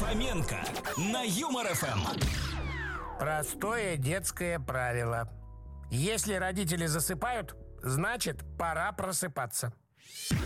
Фоменко на Юмор ФМ. Простое детское правило. Если родители засыпают, значит, пора просыпаться.